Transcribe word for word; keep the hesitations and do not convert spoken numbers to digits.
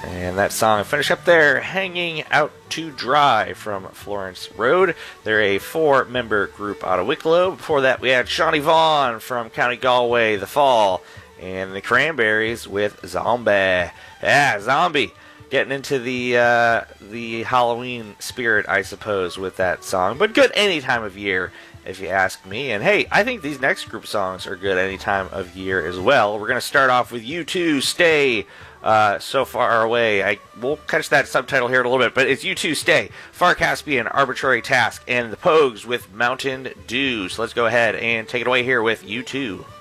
And that song finished up there, Hanging Out to Dry from Florence Road. They're a four-member group out of Wicklow. Before that, we had Shawnee Vaughan from County Galway, The Fall, and the Cranberries with Zombie. Yeah, Zombie. Getting into the uh, the Halloween spirit, I suppose, with that song. But good any time of year, if you ask me. And hey, I think these next group songs are good any time of year as well. We're going to start off with U two, Stay. Uh, so Far Away. I We'll catch that subtitle here in a little bit, but it's U two, Stay, Far Caspian, Arbitrary Task, and the Pogues with Mountain Dew. So let's go ahead and take it away here with U two.